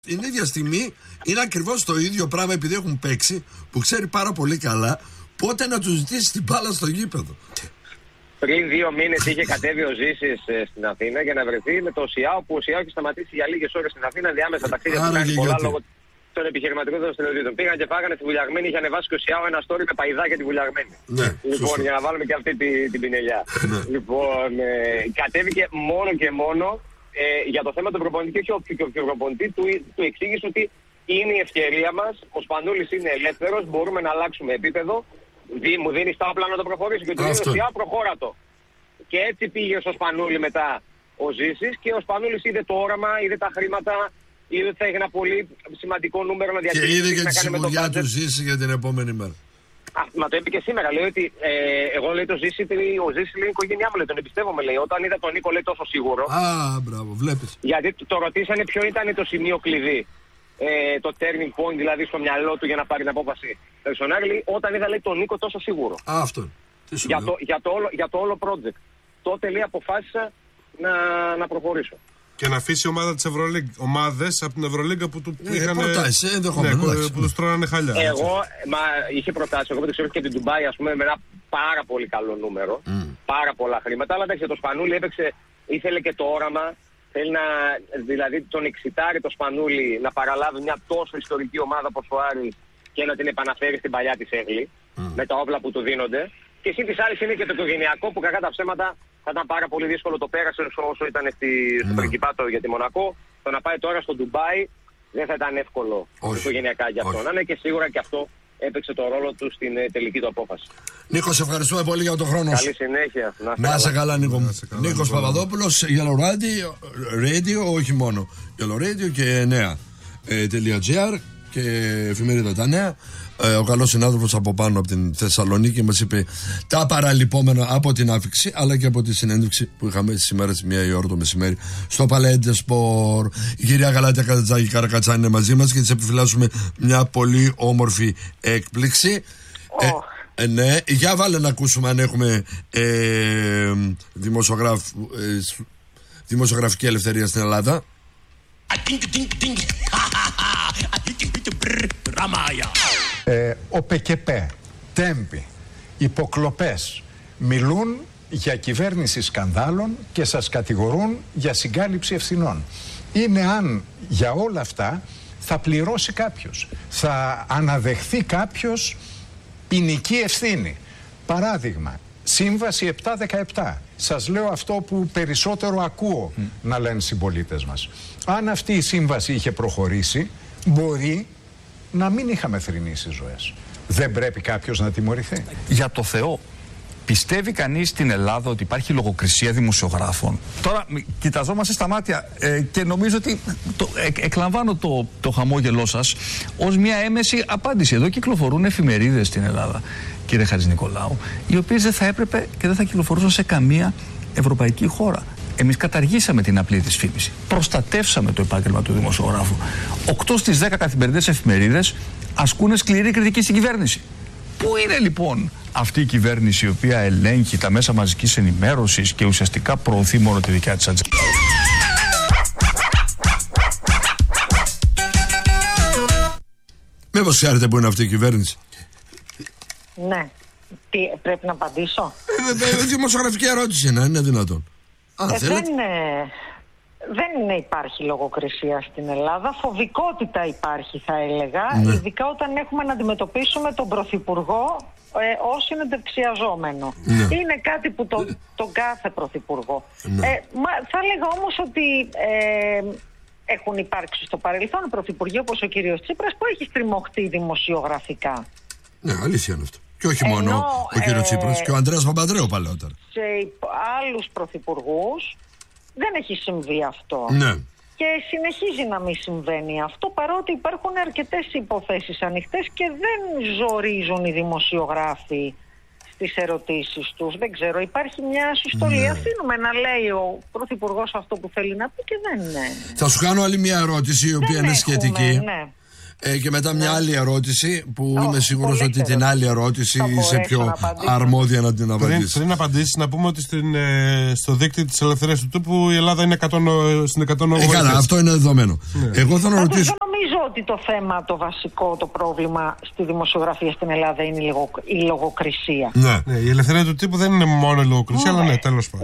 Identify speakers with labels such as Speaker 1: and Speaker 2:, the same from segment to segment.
Speaker 1: Την ίδια στιγμή είναι ακριβώς το ίδιο πράγμα, επειδή έχουν παίξει, που ξέρει πάρα πολύ καλά πότε να του ζητήσει την μπάλα στο γήπεδο.
Speaker 2: Πριν 2 μήνες είχε κατέβει ο Ζήσης στην Αθήνα για να βρεθεί με το ΟΣΙΑΟ, που ο ΟΣΙΑΟ έχει σταματήσει για λίγες ώρες στην Αθήνα, διάμεσα ταξίδια που κάνει πολλά λόγω των επιχειρηματικών των δραστηριοτήτων. Πήγαν και φάγανε στη Βουλιαγμένη, είχε ανεβάσει και ο ΟΣΙΑΟ ένα story με παϊδά για τη Βουλιαγμένη.
Speaker 1: Ναι,
Speaker 2: λοιπόν, για να βάλουμε και αυτή την πινελιά. Λοιπόν, κατέβηκε μόνο και μόνο για το θέμα του προπονητή, και ο προπονητή του εξήγησε ότι είναι η ευκαιρία μας, ο Σπανούλης είναι ελεύθερος, μπορούμε να αλλάξουμε επίπεδο. Μου δίνει τα όπλα να το προχωρήσει και του λέει ΟΣΙΑ, προχώρα το. Και έτσι πήγε στο Σπανούλη μετά ο Ζήσης και ο Σπανούλης είδε το όραμα, είδε τα χρήματα, είδε ότι θα έχει ένα πολύ σημαντικό νούμερο να διαχειριστεί.
Speaker 1: Και είδε και τη σιγουριά του Ζήση για την επόμενη μέρα.
Speaker 2: Μα το είπε και σήμερα. Λέει ότι εγώ, λέει, ο Ζήσης λέει η οικογένειά μου, λέει, τον εμπιστεύομαι, λέει. Όταν είδα τον Νίκο, λέει, τόσο σίγουρο.
Speaker 1: Α, μπράβο, βλέπεις.
Speaker 2: Γιατί το ρωτήσανε ποιο ήταν το σημείο κλειδί. Το turning point, δηλαδή στο μυαλό του για να πάρει την απόφαση. Όταν είδα, λέει, τον Νίκο τόσο σίγουρο.
Speaker 1: Αυτό.
Speaker 2: Για το όλο project. Τότε, λέει, αποφάσισα να προχωρήσω.
Speaker 3: Και να αφήσει η ομάδα της Ευρωλίγκα. Ομάδες από την Ευρωλίγκα που του είχαν.
Speaker 1: Που
Speaker 3: τους τρώνανε χαλιά.
Speaker 2: Είχε προτάσει. Εγώ δεν ξέρω και την Ντουμπάι, ας πούμε, με ένα πάρα πολύ καλό νούμερο. Πάρα πολλά χρήματα. Αλλά εντάξει, το Σπανούλι έπαιξε, ήθελε και το όραμα. Θέλει δηλαδή τον εξητάρει το Σπανούλι να παραλάβει μια τόσο ιστορική ομάδα όπως ο Άρης και να την επαναφέρει στην παλιά της έγκλη με τα όπλα που του δίνονται. Και εσύ της άλλης είναι και το οικογενειακό που, κακά τα ψέματα, θα ήταν πάρα πολύ δύσκολο. Το πέρασε όσο ήταν στο Πρικυπάτο για τη Μονακό. Το να πάει τώρα στο Ντουμπάι δεν θα ήταν εύκολο οικογενειακά για αυτό. Να είναι, και σίγουρα και αυτό έπαιξε το ρόλο του στην τελική του απόφαση.
Speaker 1: Νίκο, σε ευχαριστούμε πολύ για τον χρόνο σου.
Speaker 2: Καλή συνέχεια.
Speaker 1: Να είσαι καλά, Νίκο. Νίκος Παπαδόπουλος, Yellow Radio, όχι μόνο Yellow Radio και νέα.gr και εφημερίδα Τα Νέα. Ο καλός συνάδελφος από πάνω από την Θεσσαλονίκη μας είπε τα παραλυπόμενα από την άφηξη, αλλά και από τη συνέντευξη που είχαμε σήμερα στις 1 η ώρα το μεσημέρι στο Παλέντε Σπορ. Η κυρία Γαλάτια Κατατζάκη Καρακατσάνη είναι μαζί μας και της επιφυλάσσουμε μια πολύ όμορφη έκπληξη. Ναι, για βάλε να ακούσουμε αν έχουμε δημοσιογραφική ελευθερία στην Ελλάδα.
Speaker 4: Ο ΠΚΠ, Τέμπη, υποκλοπές μιλούν για κυβέρνηση σκανδάλων και σας κατηγορούν για συγκάλυψη ευθυνών. Είναι αν για όλα αυτά θα πληρώσει κάποιος, θα αναδεχθεί κάποιος ποινική ευθύνη. Παράδειγμα, Σύμβαση 7-17. Σας λέω αυτό που περισσότερο ακούω να λένε οι συμπολίτες μας. Αν αυτή η σύμβαση είχε προχωρήσει, μπορεί να μην είχαμε θρηνήσει ζωές. Δεν πρέπει κάποιος να τιμωρηθεί?
Speaker 5: Για το Θεό, πιστεύει κανείς στην Ελλάδα ότι υπάρχει λογοκρισία δημοσιογράφων? Τώρα κοιταζόμαστε στα μάτια και νομίζω ότι εκλαμβάνω το χαμόγελό σας ως μια έμεση απάντηση. Εδώ κυκλοφορούν εφημερίδες στην Ελλάδα, κύριε Χατζηνικολάου, οι οποίες δεν θα έπρεπε και δεν θα κυκλοφορούσαν σε καμία ευρωπαϊκή χώρα. Εμείς καταργήσαμε την απλή δυσφήμιση. Προστατεύσαμε το επάγγελμα του δημοσιογράφου. 8 στις 10 καθημερινές εφημερίδες ασκούν σκληρή κριτική στην κυβέρνηση. Πού είναι λοιπόν αυτή η κυβέρνηση η οποία ελέγχει τα μέσα μαζικής ενημέρωσης και ουσιαστικά προωθεί μόνο τη δικιά της ατζέντα?
Speaker 1: Μήπως ξέρετε που είναι αυτή η κυβέρνηση?
Speaker 6: Ναι. Πρέπει να απαντήσω?
Speaker 1: Δημοσιογραφική ερώτηση είναι δυνατόν?
Speaker 6: Δεν υπάρχει λογοκρισία στην Ελλάδα. Φοβικότητα υπάρχει, θα έλεγα, ειδικά όταν έχουμε να αντιμετωπίσουμε τον Πρωθυπουργό ως συνεντευξιαζόμενο. Είναι κάτι που τον κάθε Πρωθυπουργό. Θα έλεγα όμως ότι έχουν υπάρξει στο παρελθόν πρωθυπουργοί όπως ο κύριος Τσίπρας που έχει στριμωχτεί δημοσιογραφικά.
Speaker 1: Ναι, αλήθεια είναι αυτό. Και όχι μόνο ο κύριος Τσίπρας, και ο Ανδρέας Παπανδρέου παλαιότερα.
Speaker 6: Σε άλλους πρωθυπουργούς δεν έχει συμβεί αυτό.
Speaker 1: Ναι.
Speaker 6: Και συνεχίζει να μην συμβαίνει αυτό, παρότι υπάρχουν αρκετές υποθέσεις ανοιχτές και δεν ζορίζουν οι δημοσιογράφοι στις ερωτήσεις τους. Δεν ξέρω, υπάρχει μια συστολή. Αφήνουμε να λέει ο πρωθυπουργός αυτό που θέλει να πει και δεν είναι.
Speaker 1: Θα σου κάνω άλλη μια ερώτηση, η οποία είναι σχετική. Και μετά μια άλλη ερώτηση που είμαι σίγουρος ότι την άλλη ερώτηση είσαι πιο αρμόδια να την απαντήσεις.
Speaker 3: Πριν απαντήσεις, να πούμε ότι στο δίκτυο της ελευθερίας του τύπου η Ελλάδα είναι στην 180.
Speaker 1: Καλά, αυτό είναι δεδομένο. Εγώ θέλω να ρωτήσω.
Speaker 6: Νομίζω ότι το θέμα, το βασικό, το πρόβλημα στη δημοσιογραφία στην Ελλάδα είναι η λογοκρισία.
Speaker 3: Ναι, η ελευθερία του τύπου δεν είναι μόνο η λογοκρισία, αλλά τέλος πάντων.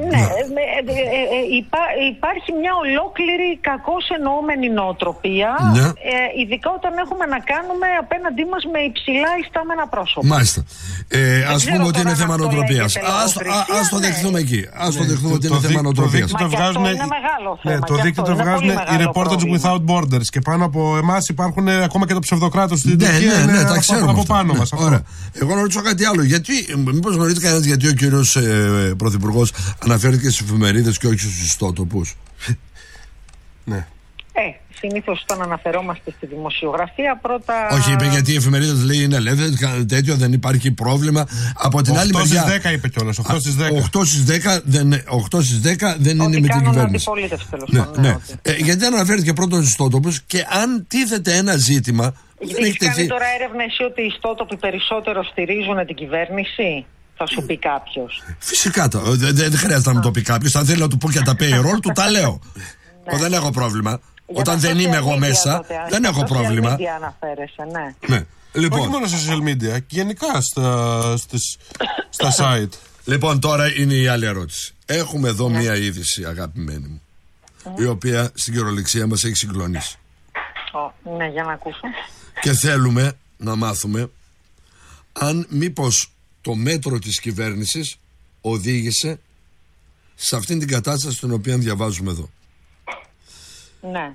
Speaker 6: Υπάρχει μια ολόκληρη κακώς εννοούμενη νοοτροπία, ειδικά όταν έχουμε να κάνουμε απέναντί μας με υψηλά ιστάμενα πρόσωπα.
Speaker 1: Μάλιστα. Ας πούμε ότι είναι θέμα νοοτροπίας. Ας το δεχθούμε εκεί. Ας το δεχθούμε ότι είναι θέμα νοοτροπίας.
Speaker 6: Αυτό είναι μεγάλο θέμα.
Speaker 3: Το δίκτυο το βγάζουν οι Reporters Without Borders και πάνω από εμάς υπάρχουν ακόμα και το ψευδοκράτος στην Τουρκία.
Speaker 1: Ναι, τα ξέρουμε
Speaker 3: από πάνω μας.
Speaker 1: Ωραία. Εγώ να ρωτήσω κάτι άλλο. Μήπως γνωρίζετε κανένας γιατί ο κύριος Πρωθυπουργός αναφέρθηκε στις εφημερίδες και όχι στους ιστότοπους?
Speaker 3: Ναι.
Speaker 6: Συνήθως όταν αναφερόμαστε στη δημοσιογραφία πρώτα...
Speaker 1: Όχι, είπε γιατί οι εφημερίδες λέει είναι ελεύθερες, τέτοιο, δεν υπάρχει πρόβλημα. Από την άλλη μεριά...
Speaker 3: 8 στις 10 είπε κιόλας, 8 στις 10.
Speaker 1: 8 στις 10 δεν είναι με την κυβέρνηση. Ναι. Γιατί δεν αναφέρθηκε πρώτον στους ιστότοπους και αν τίθεται ένα ζήτημα...
Speaker 6: Έχεις κάνει τώρα έρευνα εσύ ότι οι ιστότοποι περισσότερο στηρίζουν την κυβέρνηση? Θα σου πει κάποιος.
Speaker 1: Φυσικά, δεν χρειάζεται να μου το πει κάποιος. Αν θέλει να του πω και τα payroll του, τα λέω. Δεν έχω πρόβλημα. Όταν δεν είμαι εγώ μέσα, δεν έχω πρόβλημα.
Speaker 6: Ναι.
Speaker 1: Λοιπόν.
Speaker 3: Όχι μόνο στα social media, γενικά στα site.
Speaker 1: Λοιπόν, τώρα είναι η άλλη ερώτηση. Έχουμε εδώ μία είδηση, αγαπημένη μου, η οποία στην κυριολεξία μας έχει συγκλονίσει.
Speaker 6: Ναι, για να ακούσω.
Speaker 1: Και θέλουμε να μάθουμε αν μήπως το μέτρο της κυβέρνησης οδήγησε σε αυτήν την κατάσταση την οποία διαβάζουμε εδώ.
Speaker 6: Ναι.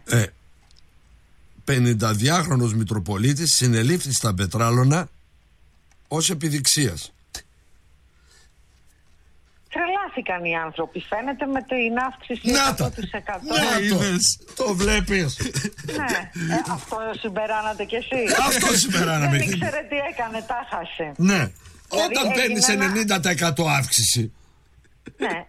Speaker 1: 52χρονος Μητροπολίτης συνελήφθη στα Πετράλωνα ως επιδειξίας.
Speaker 6: Τρελάθηκαν οι άνθρωποι, φαίνεται, με την αύξηση 100%.
Speaker 1: Ναι, το βλέπεις.
Speaker 6: Ναι, αυτό συμπεράνατε κι εσείς.
Speaker 1: Αυτό συμπεράναμε.
Speaker 6: Δεν ήξερε τι έκανε, τα χάσε.
Speaker 1: Ναι, όταν παίρνεις 90% αύξηση.
Speaker 6: Ναι,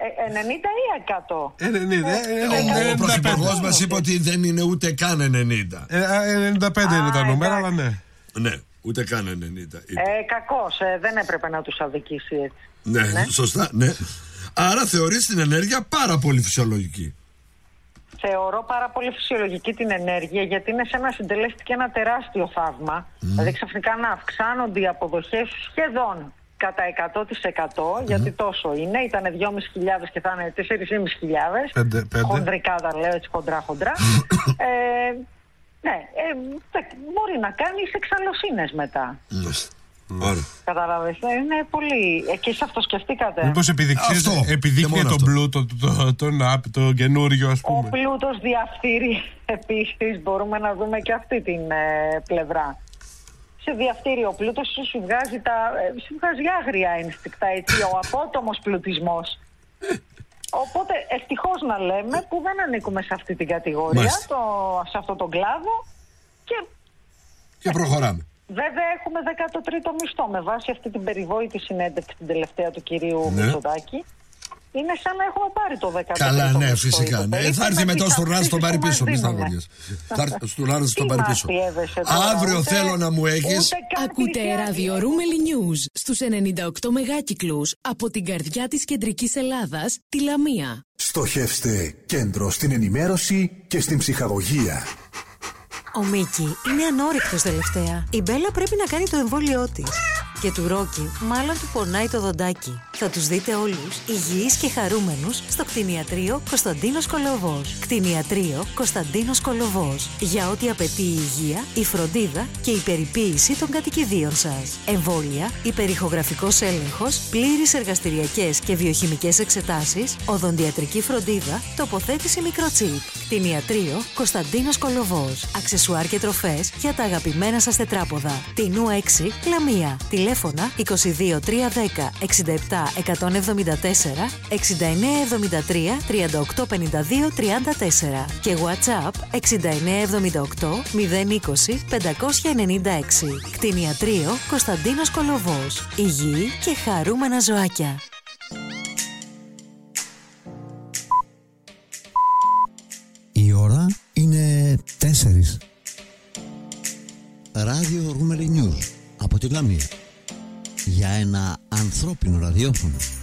Speaker 6: 90 ή 100.
Speaker 1: Ο Πρωθυπουργός μας είπε ότι δεν είναι ούτε καν 90.
Speaker 3: 95 είναι τα νούμερα, αλλά ναι.
Speaker 1: Ναι, ούτε καν 90.
Speaker 6: Κακώς, δεν έπρεπε να τους αδικήσει έτσι.
Speaker 1: Ναι, σωστά, ναι. Άρα θεωρείς την ενέργεια πάρα πολύ φυσιολογική.
Speaker 6: Θεωρώ πάρα πολύ φυσιολογική την ενέργεια, γιατί είναι σαν να συντελέστηκε ένα τεράστιο θαύμα. Δηλαδή ξαφνικά να αυξάνονται οι αποδοχές σχεδόν κατά 100%, γιατί τόσο είναι. Ήταν 2.500 και θα είναι 4.500. Χοντρικά τα λέω, έτσι χοντρά. Ναι, μπορεί να κάνεις εξαλλοσύνες μετά. Καταλάβες, είναι πολύ. Και σε αυτό σκεφτήκατε?
Speaker 3: Μήπως επιδείχνει τον πλούτο, το καινούριο, ας πούμε.
Speaker 6: Ο πλούτος διαφθείρει επίσης, μπορούμε να δούμε και αυτή την πλευρά. Σε διαφθείρει ο πλούτος, σου βγάζει άγρια ένστικτα, έτσι, ο απότομος πλουτισμός. Οπότε ευτυχώς να λέμε που δεν ανήκουμε σε αυτή την κατηγορία, σε αυτόν τον κλάδο
Speaker 1: και προχωράμε.
Speaker 6: Βέβαια έχουμε 13ο μισθό με βάση αυτή την περιβόητη συνέντευξη την τελευταία του κυρίου Μητσοτάκη. Είναι σαν να έχουμε πάρει το 13ο
Speaker 1: Καλά, ναι,
Speaker 6: μισθό,
Speaker 1: φυσικά. Θα έρθει μετά ο Στουρνάρης, τον πάρει πίσω. Μη σταγόριας. Θα έρθει ο Στουρνάρης, τον πάρει πίσω. Αύριο θέλω να μου έχεις.
Speaker 7: Ακούτε ράδιο Ρούμελι News στους 98 μεγάκυκλους από την καρδιά της κεντρικής Ελλάδας, τη Λαμία.
Speaker 8: Στοχεύστε κέντρο στην ενημέρωση και στην ψυχαγωγία.
Speaker 9: Ο Μίκη είναι ανόρυκτος τελευταία. Η Μπέλα πρέπει να κάνει το εμβόλιό της. Και του Ρόκι μάλλον του πονάει το δοντάκι. Θα τους δείτε όλους υγιείς και χαρούμενους στο κτηνιατρίο Κωνσταντίνος Κολοβός. Κτηνιατρίο Κωνσταντίνος Κολοβός. Για ό,τι απαιτεί η υγεία, η φροντίδα και η περιποίηση των κατοικιδίων σας. Εμβόλια, υπερηχογραφικός έλεγχος, πλήρεις εργαστηριακές και βιοχημικές εξετάσεις, οδοντιατρική φροντίδα, τοποθέτηση μικροτσίπ. Κτηνιατρίο Κωνσταντίνος Κολοβός. Αξεσουάρ και τροφές για τα αγαπημένα σας τετράποδα. Τινού 6, Λαμία. Τηλέφωνα 22 310 67 174 6973 38 52 34 και WhatsApp 6978 020 596. Κτηνιατρίο Κωνσταντίνος Κολοβός. Υγιή και χαρούμενα ζωάκια.
Speaker 10: Η ώρα είναι 4. ράδιο Ρούμελι News από τη Λαμία. Για ένα ανθρώπινο ραδιόφωνο.